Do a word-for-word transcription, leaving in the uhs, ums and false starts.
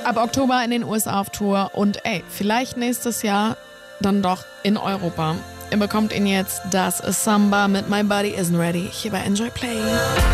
ab Oktober in den U S A auf Tour und ey, vielleicht nächstes Jahr dann doch in Europa. Ihr bekommt ihn jetzt, das ist Samba mit My Body Isn't Ready, hier bei Enjoy Play.